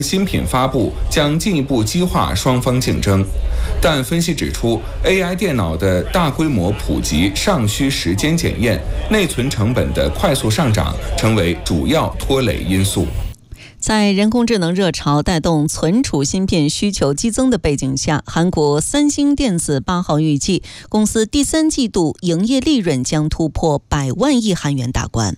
新品发布将进一步激化双方竞争，但分析指出 ，AI 电脑的大规模普及尚需时间检验，内存成本的快速上涨成为主要拖累因素。 在人工智能热潮带动存储芯片需求激增的背景下，韩国三星电子8号预计，公司第3季度营业利润将突破100万亿韩元大关。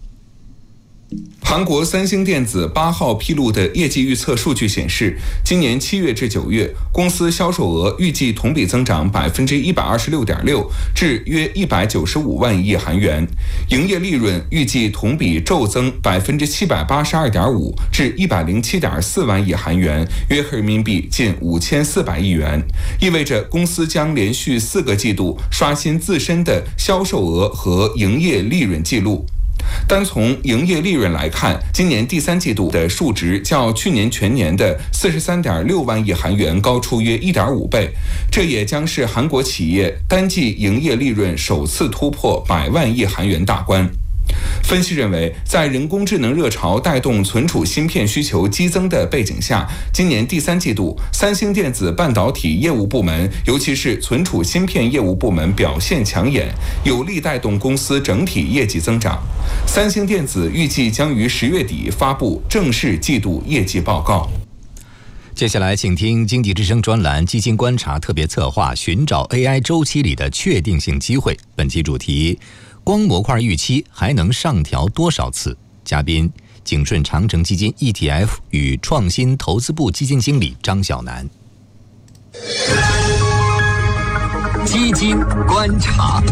韩国三星电子8号披露的业绩预测数据显示，今年7月至9月，公司销售额预计同比增长126.6%，至约195万亿韩元；营业利润预计同比骤增782.5%，至107.4万亿韩元，约合人民币近5400亿元，意味着公司将连续4个季度刷新自身的销售额和营业利润记录。单从营业利润来看，今年第3季度的数值较去年全年的43.6万亿韩元高出约1.5倍，这也将是韩国企业单季营业利润首次突破100万亿韩元大关。分析认为，在人工智能热潮带动存储芯片需求激增的背景下，今年第3季度，三星电子半导体业务部门，尤其是存储芯片业务部门表现抢眼，有力带动公司整体业绩增长。三星电子预计将于10月底发布正式季度业绩报告。 接下来，请听经济之声专栏基金观察特别策划，寻找 AI 周期里的确定性机会。本期主题：光模块预期还能上调多少次？嘉宾：景顺长城基金 ETF 与创新投资部基金经理张晓楠。 基金观察。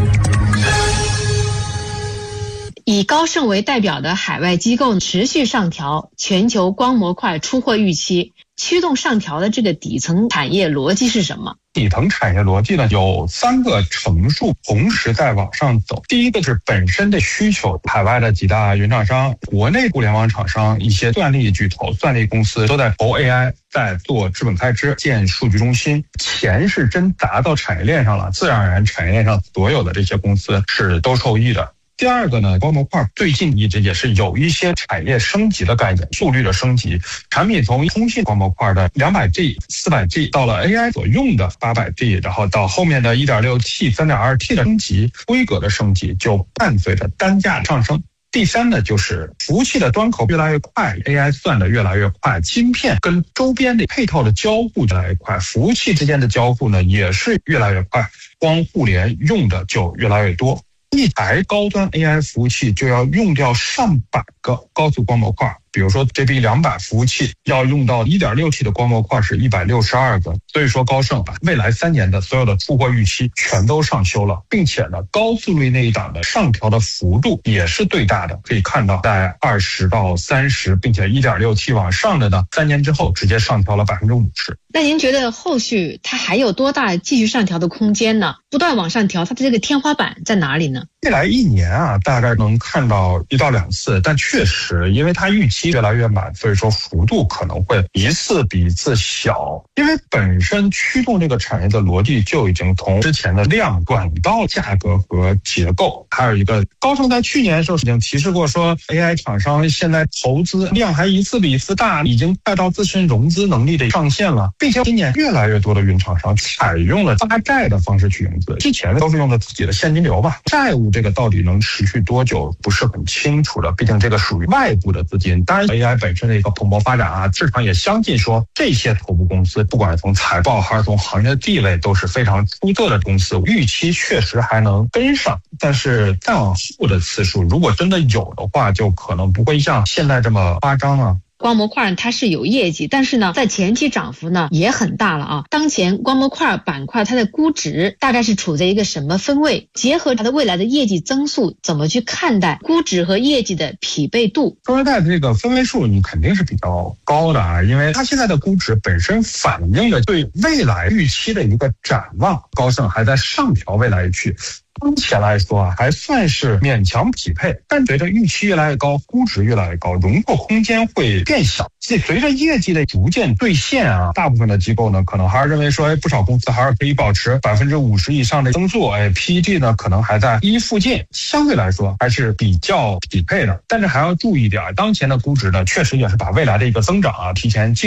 以高盛为代表的海外机构持续上调全球光模块出货预期，驱动上调的这个底层产业逻辑是什么？ 底层产业逻辑呢，有3个乘数同时在往上走。第一个是本身的需求，海外的几大云厂商、国内互联网厂商、一些算力巨头、算力公司都在投 AI， 在做资本开支、建数据中心，钱是真砸到产业链上了，自然而然产业链上所有的这些公司是都受益的。第二个呢，光模块最近一直也是有一些产业升级的概念，速率的升级，产品从通信光模块的200G、400G 到了 AI 所用的800G， 然后到后面的 1.6T、3.2T 的升级，规格的升级就伴随着单价上升。第三呢，就是服务器的端口越来越快， AI 算的越来越快，芯片跟周边的配套的交互越来越快，服务器之间的交互呢也是越来越快，光互联用的就越来越多。一台高端 AI 服务器就要用掉上百个高速光模块，比如说 GB200 服务器要用到 1.6T 的光模块是162个，所以说高盛把未来3年的所有的出货预期全都上修了，并且呢，高速率那一档的上调的幅度也是最大的，可以看到在20到30，并且 1.6T 往上的呢，3年之后直接上调了50%。 那您觉得后续它还有多大继续上调的空间呢？不断往上调，它的这个天花板在哪里呢？ 未来1年啊，大概能看到1到2次，但确实因为它预期越来越满，所以说幅度可能会一次比一次小。因为本身驱动这个产业的逻辑就已经从之前的量转到价格和结构。还有一个，高盛在去年的时候已经提示过说 AI 厂商现在投资量还一次比一次大，已经快到自身融资能力的上限了，并且今年越来越多的云厂商采用了发债的方式去融资，之前都是用的自己的现金流吧，债务这个到底能持续多久不是很清楚的，毕竟这个属于外部的资金。当然 AI 本身的一个蓬勃发展啊，市场也相信说这些头部公司不管是从财报还是从行业的地位都是非常出色的公司，预期确实还能跟上，但是再往后的次数如果真的有的话，就可能不会像现在这么夸张了。 光模块它是有业绩，但是呢，在前期涨幅呢也很大了啊。当前光模块板块它的估值大概是处在一个什么分位？结合它的未来的业绩增速，怎么去看待估值和业绩的匹配度？ 中生代的这个分位数你肯定是比较高的啊，因为它现在的估值本身反映了对未来预期的一个展望，高盛还在上调未来预期。目前来说啊，还算是勉强匹配，但随着预期越来越高，估值越来越高，容错空间会变小。随着业绩的逐渐兑现啊，大部分的机构呢，可能还是认为说，不少公司还是可以保持50%以上的增速，PEG 呢可能还在1附近，相对来说还是比较匹配的。但是还要注意一点，当前的估值呢，确实也是把未来的一个增长啊提前